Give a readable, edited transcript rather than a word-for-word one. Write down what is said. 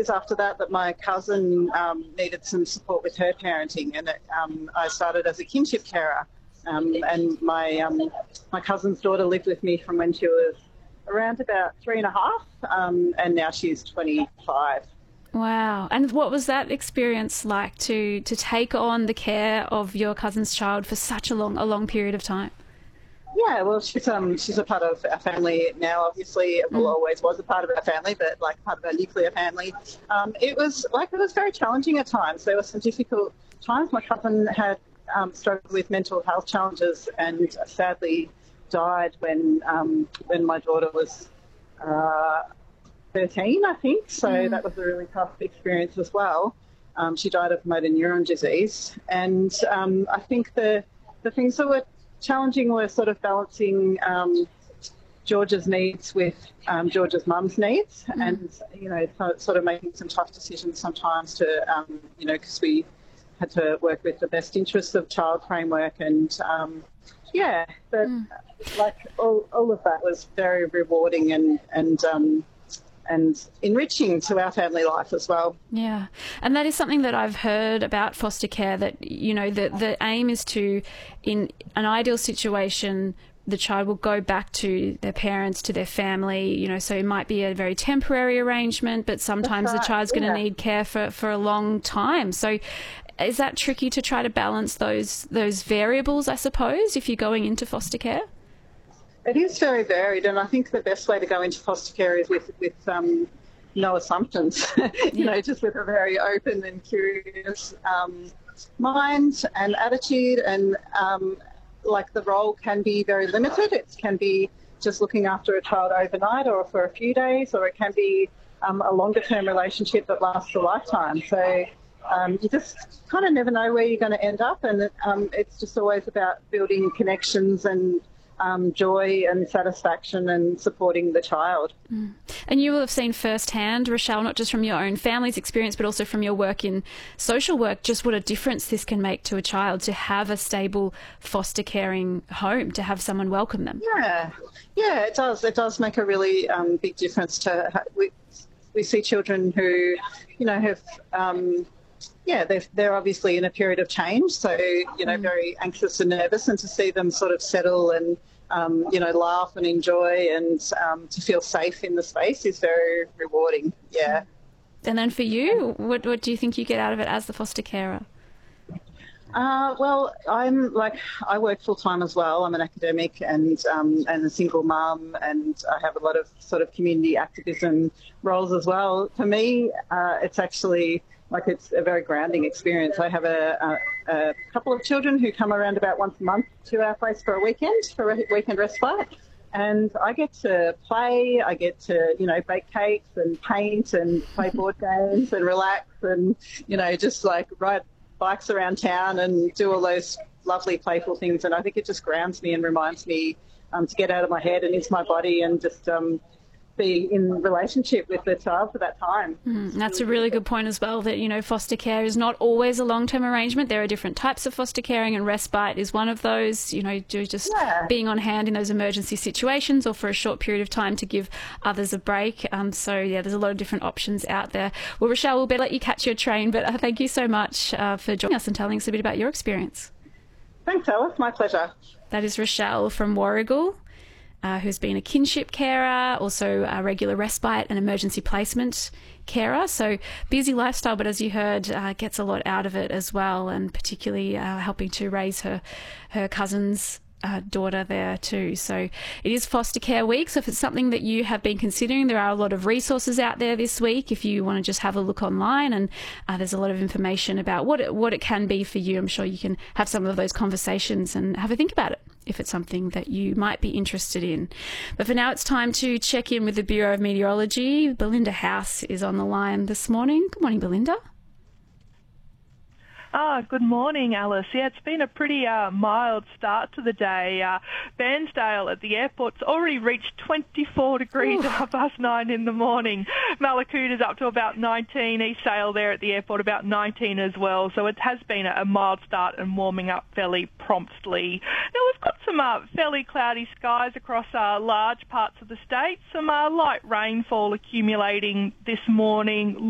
years after that my cousin needed some support with her parenting, and I started as a kinship carer. And my cousin's daughter lived with me from when she was around about 3.5, and now she's 25. Wow. And what was that experience like to take on the care of your cousin's child for such a long period of time? Yeah, well, she's a part of our family now, obviously. Well, always was a part of our family, but like part of our nuclear family. It was very challenging at times. There were some difficult times. My cousin had struggled with mental health challenges and sadly died when my daughter was 13, I think. So that was a really tough experience as well. She died of motor neuron disease, and I think the things that were challenging were sort of balancing George's needs with George's mum's needs, and sort of making some tough decisions sometimes to because we had to work with the best interests of child framework, and like all of that was very rewarding and enriching to our family life as well. Yeah, and that is something that I've heard about foster care, that, the aim is to, in an ideal situation, the child will go back to their parents, to their family, so it might be a very temporary arrangement, but sometimes the child's going to need care for a long time. So is that tricky to try to balance those variables, I suppose, if you're going into foster care? It is very varied, and I think the best way to go into foster care is with no assumptions, just with a very open and curious mind and attitude, and the role can be very limited. It can be just looking after a child overnight or for a few days, or it can be a longer-term relationship that lasts a lifetime. So you just kind of never know where you're going to end up, and it's just always about building connections and joy and satisfaction and supporting the child. And you will have seen firsthand, Rochelle, not just from your own family's experience, but also from your work in social work, just what a difference this can make to a child to have a stable foster caring home, to have someone welcome them. Yeah, it does. It does make a really big difference. We see children who, have they're obviously in a period of change, so very anxious and nervous, and to see them sort of settle and laugh and enjoy and to feel safe in the space is very rewarding. Yeah. And then for you, what do you think you get out of it as the foster carer? Well, I work full time as well. I'm an academic and a single mum, and I have a lot of sort of community activism roles as well. For me, it's actually it's a very grounding experience. I have a couple of children who come around about once a month to our place for a weekend respite, and I get to play. I get to bake cakes and paint and play board games and relax and just ride bikes around town and do all those lovely playful things. And I think it just grounds me and reminds me to get out of my head and into my body and just be in relationship with the child for that time. That's a really good point as well, that, foster care is not always a long-term arrangement. There are different types of foster caring, and respite is one of those, being on hand in those emergency situations or for a short period of time to give others a break. There's a lot of different options out there. Well, Rochelle, we'll better let you catch your train, but thank you so much for joining us and telling us a bit about your experience. Thanks, Alice. My pleasure. That is Rochelle from Warragul, who's been a kinship carer, also a regular respite and emergency placement carer. So busy lifestyle, but as you heard, gets a lot out of it as well, and particularly helping to raise her cousin's daughter there too. So it is Foster Care Week, so if it's something that you have been considering, there are a lot of resources out there this week if you want to just have a look online, and there's a lot of information about what it can be for you. I'm sure you can have some of those conversations and have a think about it if it's something that you might be interested in. But for now, it's time to check in with the Bureau of Meteorology. Belinda House is on the line this morning. Good morning, Belinda. Good morning, Alice. Yeah, it's been a pretty mild start to the day. Bairnsdale at the airport's already reached 24 degrees at 9:30 in the morning. Mallacoota is up to about 19. East Sale there at the airport about 19 as well. So it has been a mild start and warming up fairly promptly. Now we've got some fairly cloudy skies across large parts of the state. Some light rainfall accumulating this morning.